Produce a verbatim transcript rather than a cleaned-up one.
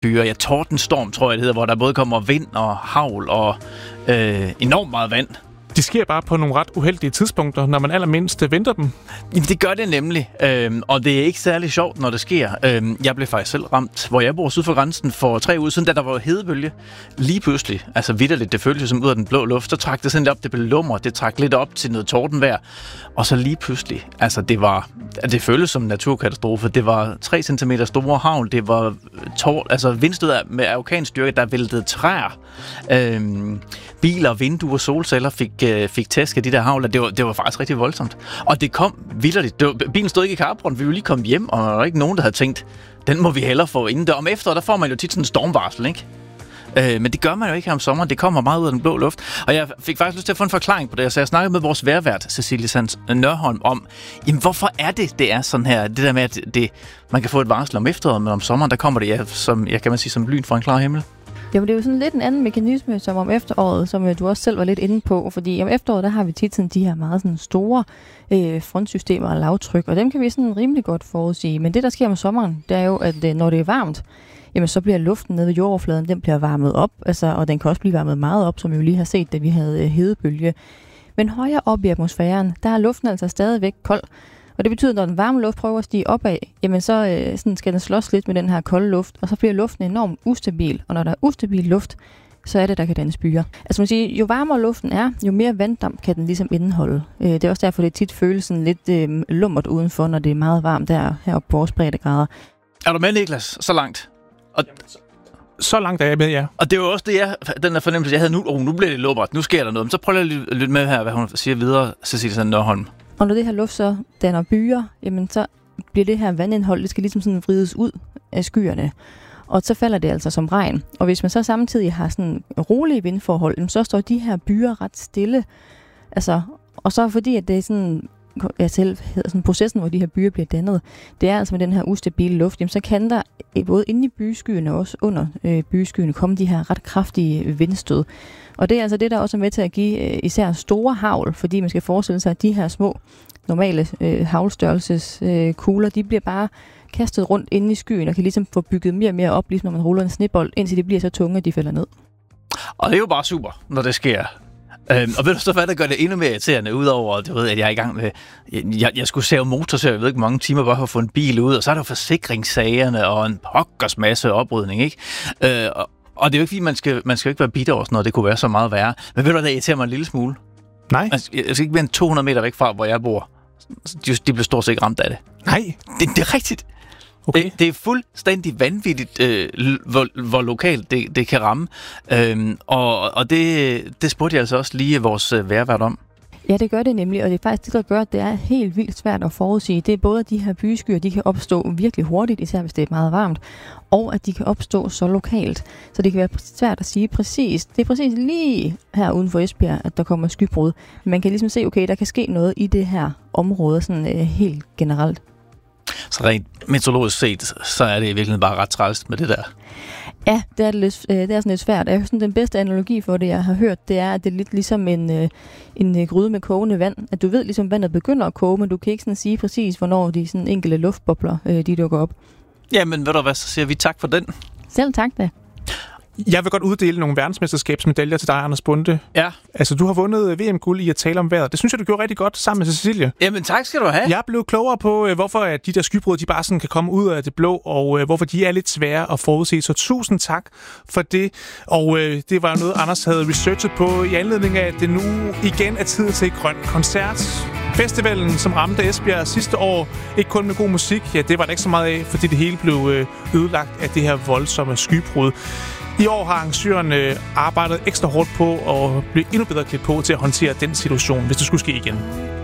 byer. Ja, tordenstorm, tror jeg, det hedder, hvor der både kommer vind og hagl og øh, enormt meget vand. Det sker bare på nogle ret uheldige tidspunkter, når man allermindst venter dem. Jamen, det gør det nemlig, øhm, og det er ikke særlig sjovt, når det sker. Øhm, jeg blev faktisk selv ramt, hvor jeg bor syd for grænsen for tre uger siden, da der var hedebølge. Lige pludselig, altså vitterligt, det føltes som ud af den blå luft, så trak det sådan lidt op, det blev lummer, det trak lidt op til noget tordenvejr. Og så lige pludselig, altså det var, det føltes som en naturkatastrofe. Det var tre centimeter store hagl, det var tår, altså vindstød med orkanstyrke, der væltede træer. Øhm, biler, vinduer, solceller fik fik tæsk af de der hagler. Det var, det var faktisk rigtig voldsomt. Og det kom vitterligt. Det var, bilen stod ikke i carporten. Vi ville lige komme hjem, og der var ikke nogen, der havde tænkt, den må vi hellere få inden der. Om efteråret, der får man jo tit sådan en stormvarsel, ikke? Øh, men det gør man jo ikke her om sommeren. Det kommer meget ud af den blå luft. Og jeg fik faktisk lyst til at få en forklaring på det. Så jeg snakkede med vores vejrvært, Cecilie Sands Nørholm, om, jamen hvorfor er det, det er sådan her? Det der med, at det, man kan få et varsel om efteråret, men om sommeren, der kommer det, ja, som, jeg kan man sige, som lyn fra en klar himmel. Jamen, det er jo sådan lidt en anden mekanisme, som om efteråret, som du også selv var lidt inde på. Fordi om efteråret, der har vi tit sådan de her meget sådan store øh, frontsystemer og lavtryk, og dem kan vi sådan rimelig godt forudsige. Men det, der sker om sommeren, det er jo, at øh, når det er varmt, jamen så bliver luften nede ved jordoverfladen, den bliver varmet op, altså, og den kan også blive varmet meget op, som vi jo lige har set, da vi havde øh, hedebølge. Men højere op i atmosfæren, der er luften altså stadigvæk kold. Og det betyder, at når den varme luft prøver at stige opad, jamen så øh, sådan skal den slås lidt med den her kolde luft, og så bliver luften enormt ustabil. Og når der er ustabil luft, så er det, der kan dannes byer. Altså man siger, jo varmere luften er, jo mere vanddamp kan den ligesom indeholde. Øh, det er også derfor, det tit føles sådan lidt øh, lummert udenfor, når det er meget varmt der heroppe på vores breddegrader. Er du med, Niklas, så langt? Og Så langt er jeg med, ja. Og det var også det, jeg, den der fornemmelse, jeg havde nu. Oh, nu bliver det lummert, nu sker der noget. Men så prøver jeg at lytte med her, hvad hun siger videre, Cecilie Sands Nørholm. Og når det her luft så danner byer, jamen så bliver det her vandindhold, det skal ligesom sådan vrides ud af skyerne. Og så falder det altså som regn. Og hvis man så samtidig har sådan rolige vindforhold, så står de her byer ret stille. Altså, og så fordi, at det er sådan, jeg selv hedder sådan processen, hvor de her byer bliver dannet, det er altså med den her ustabile luft, jamen så kan der både inde i byskyerne og også under øh, byskyerne komme de her ret kraftige vindstød. Og det er altså det, der også er med til at give øh, især store hagl, fordi man skal forestille sig, at de her små, normale øh, havlstørrelses øh, kugler, de bliver bare kastet rundt inde i skyen og kan ligesom få bygget mere og mere op, ligesom når man ruller en snebold, indtil de bliver så tunge, at de falder ned. Og det er jo bare super, når det sker. Øhm, og ved du så, hvad der gør det endnu mere irriterende, udover du ved, at jeg er i gang med, jeg, jeg skulle save motorsæv, jeg ved ikke mange timer bare for at få en bil ud, og så er der forsikringssagerne og en pokkers masse oprydning, ikke? Øh, og, og det er jo ikke fordi, man skal, man skal ikke være bitter over sådan noget, det kunne være så meget værre. Men ved du, det irriterer mig en lille smule. Nej. Jeg skal, jeg skal ikke være en to hundrede meter væk fra, hvor jeg bor. De, de bliver stort set ikke ramt af det. Nej. Det, det er rigtigt. Okay. Det, det er fuldstændig vanvittigt, øh, hvor, hvor lokalt det, det kan ramme. Øhm, og og det, det spurgte jeg altså også lige vores øh, vejrvært om. Ja, det gør det nemlig, og det er faktisk det, der gør, at det er helt vildt svært at forudsige. Det er både, at de her byskyer, de kan opstå virkelig hurtigt, især hvis det er meget varmt, og at de kan opstå så lokalt. Så det kan være svært at sige præcis. Det er præcis lige her uden for Esbjerg, at der kommer skybrud. Men man kan ligesom se, okay, der kan ske noget i det her område, sådan øh, helt generelt. Så rent meteorologisk set, så er det i virkeligheden bare ret træls med det der. Ja, det er, lidt, det er sådan lidt svært. Jeg synes, den bedste analogi for det, jeg har hørt, det er, at det er lidt ligesom en, en gryde med kogende vand. At du ved ligesom, at vandet begynder at koge, men du kan ikke sådan sige præcis, hvornår de sådan enkelte luftbobler, de dukker op. Jamen, ved du hvad, så siger vi tak for den. Selv tak da. Jeg vil godt uddele nogle verdensmesterskabsmedaljer til dig, Anders Bonde. Ja. Altså, du har vundet V M-guld i at tale om vejret. Det synes jeg, du gjorde rigtig godt sammen med Cecilie. Jamen, tak skal du have. Jeg blev klogere på, hvorfor de der skybrud, de bare sådan kan komme ud af det blå, og hvorfor de er lidt svære at forudse. Så tusind tak for det. Og øh, det var noget, Anders havde researchet på i anledning af, at det nu igen er tid til Grøn Koncert. Festivalen, som ramte Esbjerg sidste år, ikke kun med god musik, ja, det var der ikke så meget af, fordi det hele blev ødelagt af det her voldsomme skybrud. I år har arrangøren arbejdet ekstra hårdt på at blive endnu bedre klædt på til at håndtere den situation, hvis det skulle ske igen.